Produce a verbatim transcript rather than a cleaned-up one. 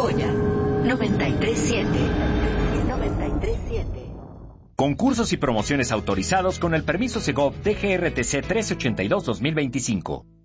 Joya noventa y tres siete. noventa y tres siete. Concursos y promociones autorizados con el permiso Segov D G R T C trescientos ochenta y dos guion dos mil veinticinco.